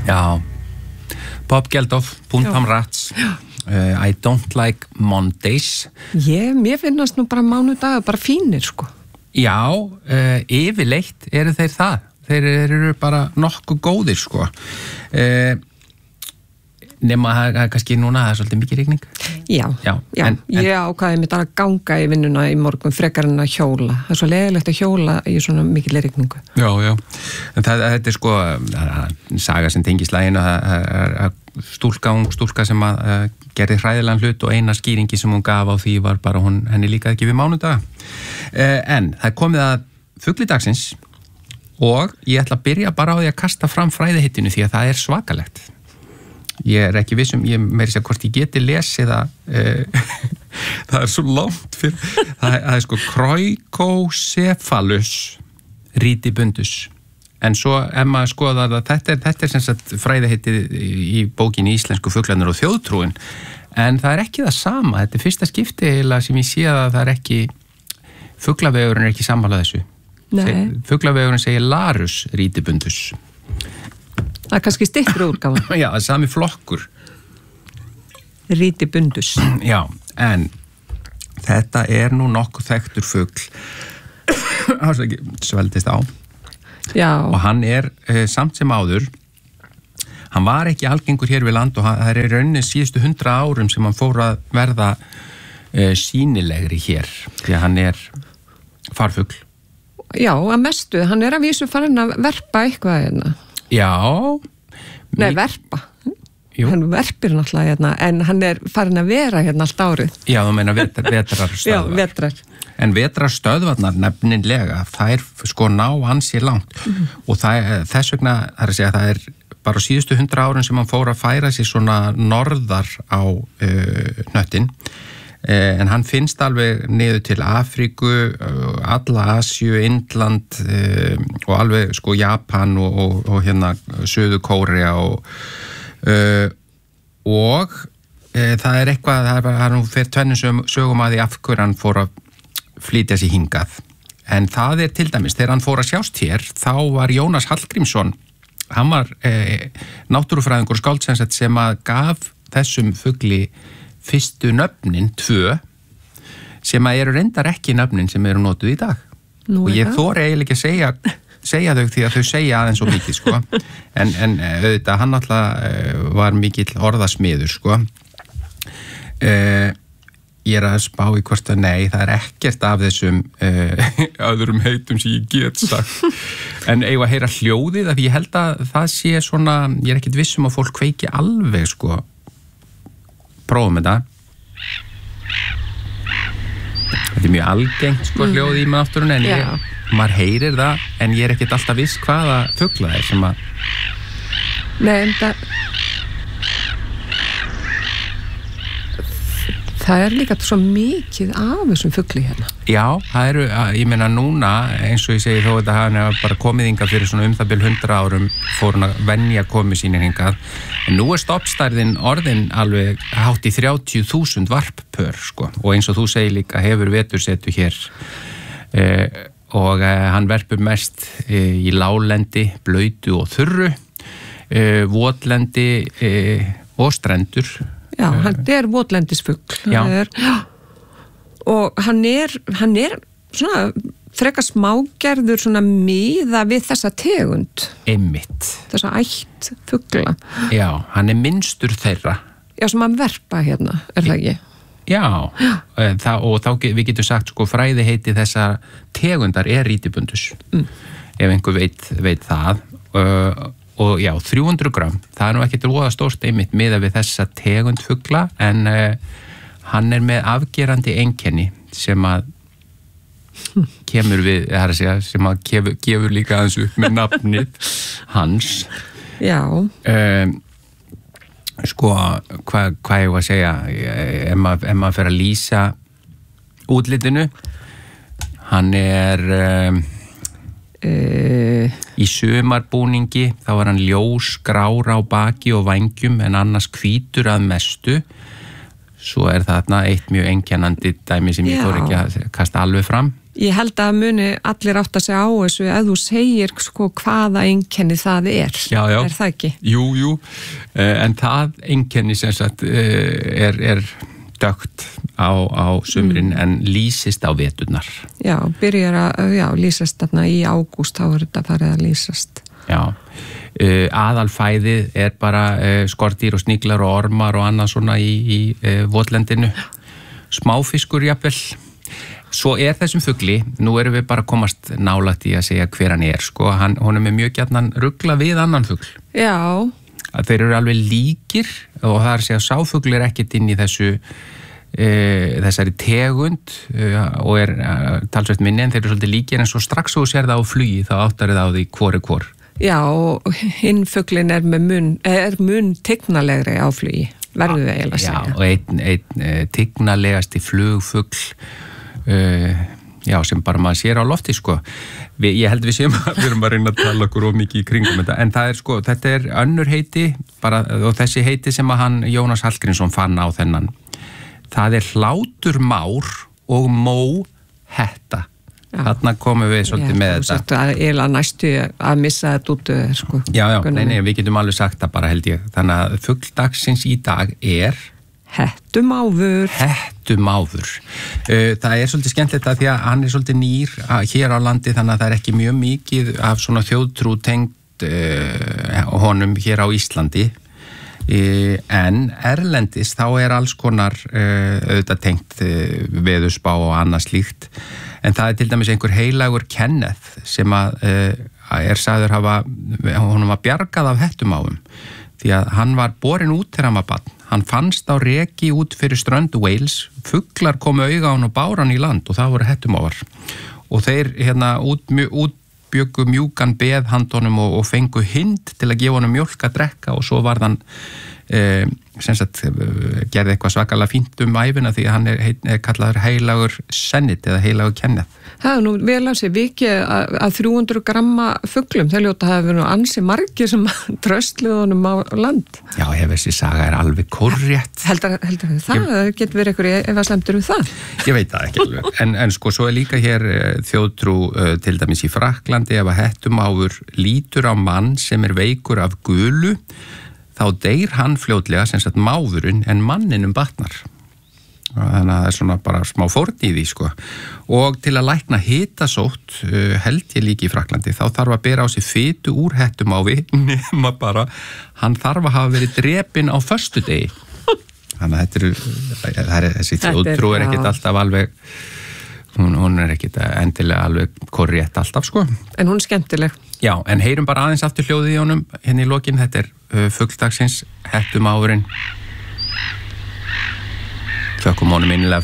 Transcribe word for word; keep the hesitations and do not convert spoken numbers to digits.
Já, Bob Geldof, Puntam Rats, uh, I don't like Mondays. Ég, mér finnast nú bara mánudagar bara fínir, sko. Já, uh, yfirleitt eru þeir það. Þeir eru bara nokkuð góðir, sko. Uh, nema að kannski núna það er svolítið mikið rigning. Já, já, já. En, en, ég ákvaði mig að ganga í vinnuna í morgun frekar en að hjóla. Það er svo leiðilegt að hjóla í svona mikil rigningu. Já, já. En það, þetta er sko saga sem tengir slaginu að stúlka, ung stúlka sem að uh, gerði hræðilegan hlut og eina skýringi sem hún gaf á því var bara hún, henni líkaði ekki við mánudaga. Uh, en það er komið að fugli-dagsins og ég ætla að byrja bara á því að kasta fram fræðiheitinu því að það er svakalegt. Ég er ekki vissum, ég meiri sér hvort ég geti lesið það, uh, það er svo langt fyrir, það, það er sko Kroikocephalus ridibundus. En svo ef maður skoðar það, þetta er, þetta er sem sagt fræðiheitið í bókinni Íslensku fuglarnir og þjóðtrúin, en það er ekki það sama, þetta er fyrsta skipti eða sem ég sé að það er ekki, fuglavegurinn er ekki sammála þessu. Nei. Fuglavegurinn segir Larus ridibundus. Það er kannski styttri útgáfa. Já, það er sami flokkur. Ridibundus. Já, en þetta er nú nokkuð þekktur fugl. Það er ekki sveldist á. Já. Og hann er eh, samt sem áður, hann var ekki algengur hér við land og það er í rauninni síðustu hundra árum sem hann fór að verða eh, sýnilegri hér, því að hann er farfugl. Já, að mestu, hann er að vísu farin að verpa eitthvað hérna. Já. Nei, verpa. Jú. Hann verpir náttúrulega hérna, en hann er farin að vera hérna allt árið. Já, þú meina vetrar, vetrarstöðvar. Já, vetrar. En vetrarstöðvarnar nefnilega, það er sko ná ansi langt mm. og það, þess vegna, það er að segja, það er bara á síðustu hundra árum sem hann fór að færa sig svona norðar á uh, hnöttin. Uh, en hann finnst alveg niður til Afríku, uh, alla Asíu, Indland uh, og alveg sko Japan og, og, og hérna Suður Kórea og uh, og uh, það er eitthvað, það er, það er fyrir tvennum sögum að því af hverju hann fór að flytja sig hingað. En það er til dæmis, þegar hann fór að sjást hér, þá var Jónas Hallgrímsson, hann var eh, náttúrufræðingur og skáldsensett sem að gaf þessum fugli fyrstu nöfnin, tvö, sem að eru reyndar ekki nöfnin sem eru notuð í dag. Nú, og ég ja. þori eiginlega ekki að segja, segja þau því að þau segja aðeins svo mikið, sko. En, en auðvitað, hann alltaf var mikill orðasmiður, sko. Eh, Ég er að spá í hvort að nei, það er ekkert af þessum uh, öðrum heitum sem ég get sagt. En eigum að heyra hljóðið, af ég held að það sé svona, ég er ekkert viss um að fólk kveiki alveg, sko. Prófum þetta. Þetta er mjög algengt, sko, hljóðið í maður náttúrunni, en ég, maður heyrir það, en ég er ekkert alltaf viss hvaða fugla það er sem að... Nei, en það... Það er líka svo mikið af þessum fugli hérna. Já, það eru, ég meina núna, eins og ég segi þó að hann er bara komið hingað fyrir svona um það bil hundra árum, fór hann að venja komið sínir hingað. En nú er stofnstærðin orðin alveg hátt í þrjátíu þúsund varppör, sko. Og eins og þú segir líka hefur vetursetu hér. Eh, og eh, hann verpur mest eh, í láglendi, blautu og þurru, eh, votlendi eh, og strendur. Já, hann er votlendisfugl. Já. Er, já. Og hann er, hann er svona frekar smágerður svona miða við þessa tegund. Einmitt. Þessa ætt fugla. Já, hann er minnstur þeirra. Já, sem hann verpa hérna, er það ekki? Já, já. Það, og þá við getum sagt sko fræði heiti þessa tegundar er ridibundus. Mm. Ef einhver veit, veit það. Og og já, þrjú hundruð grömm, það er nú ekkert roða stórt einmitt miðað við þessa tegund fugla, en uh, hann er með afgerandi einkenni sem að kemur við, það er að segja, sem að gefur, gefur líka aðeins upp með nafnið hans. Já. Um, sko, hvað hva ég var að segja, ef maður, ef maður fer að lýsa útlitinu, hann er... Um, Uh, í sumarbúningi þá var hann ljós grár á baki og vængjum en annars hvítur að mestu. Svo er þarna eitt mjög einkennandi dæmi sem ég þór ekki að kasta alveg fram. Ég held að muni allir átt að segja á þessu að þú segir sko hvaða einkenni það er. Já, já. Er það ekki? Jú, jú, en það einkenni sem sagt er, er dögt á, á sumrin mm. en lýsist á veturnar. Já, byrjar að já, lýsast þarna í ágúst, þá er þetta farið að lýsast. Já, aðalfæðið er bara skordýr og sniglar og ormar og annað svona í, í votlendinu. Smáfiskur jafnvel. Svo er þessum fugli, nú erum við bara komast nálægt í að segja hver hann er, sko, hann, hún er með mjög gjarnan rugla við annan fugl. Já. Að þeir eru alveg líkir og það er að segja að sáfugl er ekkert inn í þessu, e, þessari tegund e, og er e, talsvert minni en þeir eru svolítið líkir en svo strax þú sér það á flugi þá áttar það á því hvor er hvor. Já, og hinn fuglin er með mun, er mun tignalegri á flugi, verður við eiginlega að segja. Já, og einn, einn tignalegasti flugfugl Uh, já, sem bara maður sér á lofti sko. við, ég held við séum að við erum að reyna að tala okkur of mikið í kringum þetta, en það er sko, þetta er önnur heiti bara, og þessi heiti sem að hann Jónas Hallgrímsson fann á þennan, það er hláturmár og móhetta. Þarna komum við svolítið já, með þetta. Þetta er eiginlega næstu að missa þetta út sko. Já, já, nei, nei, við getum alveg sagt það bara held ég, þannig að fugl dagsins í dag er Hettumáfur. Hettumáfur. Það er svolítið skemmtilegt að því að hann er svolítið nýr hér á landi þannig að það er ekki mjög mikið af svona þjóðtrú tengt uh, honum hér á Íslandi uh, en erlendis þá er alls konar uh, auðvitað tengt uh, veðurspá og annað slíkt en það er til dæmis einhver heilagur Kenneth sem að uh, er sagður hafa, honum var bjargað af hettumáfum því að hann var borin út þegar hann var barn. Hann fannst á reki út fyrir strönd Wales, fuglar komu auga á hann og bára hann í land og það voru hettumáfar. Og þeir hérna út, útbjöggu mjúkan beð handonum og, og fengu hind til að gefa honum mjólk að drekka og svo var hann eh, sem sagt gerði eitthvað svakalega fínt um æfina því að hann er, er kallaður heilagur Sennit eða heilagur Kenneth. Það er nú vel að sé vikið að, að þrjú hundruð gramma fuglum, þeir ljóta að hafa verið ansi margir sem tröstluðu honum á land. Já, ef þessi saga er alveg korrétt. Heldur, heldur það, það getur verið eitthvað ef að slemtur um það? Ég veit það ekki alveg, en, en sko svo er líka hér þjóðtrú til dæmis í Frakklandi ef að hettumáfur lítur á mann sem er veikur af gulu, þá deyr hann fljótlega sem sagt máfurinn en manninum batnar. Þannig að það er svona bara smá fórn í því sko. Og til að lækna hitasótt uh, held ég líka í Frakklandi þá þarf að bera á sig fitu úr hettumáfi nema bara hann þarf að hafa verið drepinn á föstudegi. Þannig að þetta er, er þessi þjóðtrú er ekkert alltaf alveg hún, hún er ekkert endilega alveg korrétt alltaf sko. En hún er skemmtileg. Já, en heyrum bara aðeins aftur hljóðið í honum hérna í lokin, þetta er uh, fugldagsins hettumáfurinn. Þökkum honum innilega